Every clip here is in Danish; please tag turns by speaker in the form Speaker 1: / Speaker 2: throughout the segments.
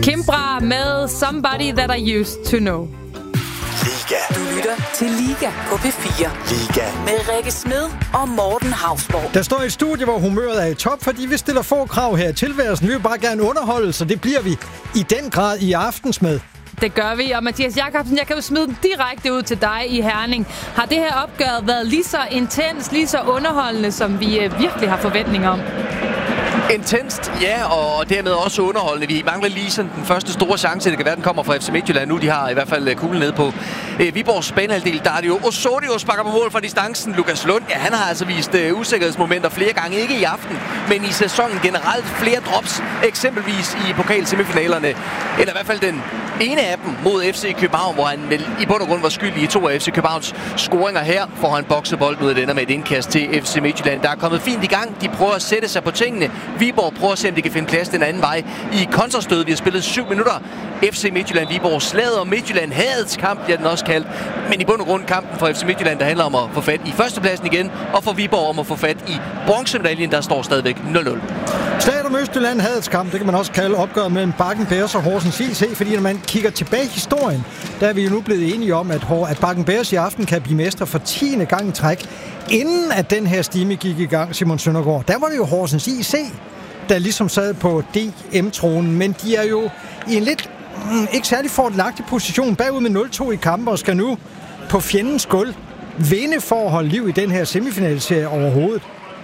Speaker 1: Kimbra med Somebody That I Used To Know.
Speaker 2: Liga.
Speaker 3: Du lytter til Liga på P4.
Speaker 2: Liga.
Speaker 3: Med Rikke Smed og Morten Hausborg.
Speaker 4: Der står et studie, hvor humøret er i top, fordi vi stiller få krav her i tilværelsen. Vi vil bare gerne underholde, så det bliver vi i den grad i Aftensmad.
Speaker 1: Det gør vi, og Mathias Jakobsen, jeg kan jo smide den direkte ud til dig i Herning. Har det her opgør været lige så intens, lige så underholdende, som vi virkelig har forventninger om?
Speaker 5: Intenst, ja, og dermed også underholdende. Vi mangler lige sådan den første store chance. Det kan være, den kommer fra FC Midtjylland nu. De har i hvert fald kuglen nede på Viborgs banehalvdel. Der er det jo Osorio sparker på mål fra distancen. Lukas Lund, ja, han har altså vist usikkerhedsmomenter flere gange. Ikke i aften, men i sæsonen generelt. Flere drops, eksempelvis i pokalsemifinalerne. Eller i hvert fald den ene af dem mod FC København, hvor han vel i bund og grund var skyldig i 2 af FC Københavns scoringer. Her får han bokset bolden ud af den med et indkast til FC Midtjylland. Der er kommet fint i gang. De prøver at sætte sig på tingene. Viborg prøver at se, om de kan finde plads den anden vej i kontrastødet. Vi har spillet 7 minutter. FC Midtjylland, Viborg slaget om Midtjylland. Hadets kamp bliver den også kaldt. Men i bund og grund kampen for FC Midtjylland, der handler om at få fat i førstepladsen igen. Og for Viborg om at få fat i bronzemedaljen, der står stadigvæk 0-0.
Speaker 4: Slaget om Østjylland, hadets kamp, det kan man også kalde opgøret mellem Bakken Bears og Horsens IC. Fordi når man kigger tilbage i historien, der er vi jo nu blevet enige om, at Bakken Bears i aften kan blive mestre for 10. gang i træk. Inden at den her stime gik i gang, Simon Søndergaard, der var det jo Horsens IC, der ligesom sad på DM-tronen, men de er jo i en lidt ikke særlig fordelagtig position bagud med 0-2 i kampen og skal nu på fjendens gulv vinde for at holde liv i den her semifinalserie overhovedet.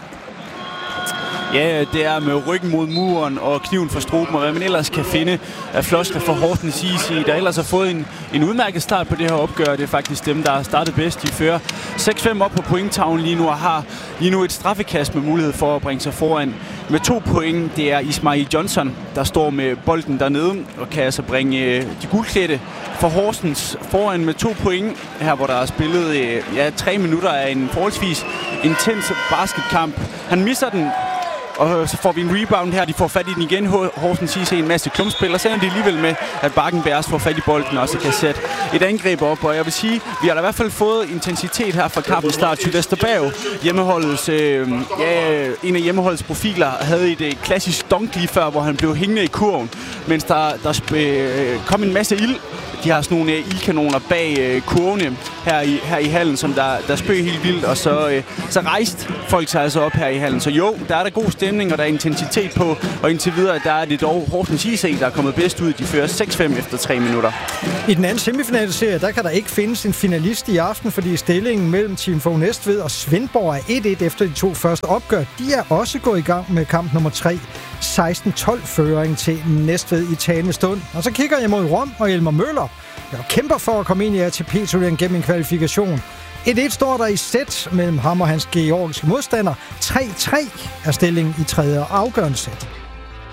Speaker 6: Ja, det er med ryggen mod muren og kniven for struben, og hvad man ellers kan finde af floskler for Horsens IC, der ellers har fået en udmærket start på det her opgør. Det er faktisk dem, der har startet bedst. De fører 6-5 op på pointtavlen lige nu og har lige nu et straffekast med mulighed for at bringe sig foran med 2 point. Det er Ismail Johnson, der står med bolden dernede og kan altså bringe de guldklædte for Horsens foran med 2 point. Her hvor der er spillet 3 minutter af en forholdsvis intens basketkamp. Han misser den, og så får vi en rebound her. De får fat i den igen. Horsens IC en masse klumpspil, og så ender de alligevel med, at Bakken Bears får fat i bolden og så kan sætte et angreb op. Og jeg vil sige, vi har da i hvert fald fået intensitet her fra kampens start. Vesterberg, hjemmeholdets, en af hjemmeholdets profiler, havde et klassisk dunk lige før, hvor han blev hængende i kurven, mens der kom en masse ild. De har sådan nogle ildkanoner bag kurvene her i hallen, som der spøg helt vildt, og så rejste folk sig altså op her i hallen. Så jo, der er der god stemning, og der er intensitet på, og indtil videre, der er det dog Horsens IC, der er kommet bedst ud. De fører 6-5 efter 3 minutter.
Speaker 4: I den anden semifinalserie, der kan der ikke findes en finalist i aften, fordi stillingen mellem Team Fogh Næstved og Svendborg er 1-1 efter de 2 første opgør. De er også gået i gang med kamp nummer 3. 16-12-føring til Næstved i talende stund. Og så kigger jeg mod Rom og Elmer Møller. Jeg kæmper for at komme ind i ATP-turneringen gennem en kvalifikation. 1-1 står der i sæt mellem ham og hans georgiske modstander. 3-3 er stillingen i tredje og afgørende sæt.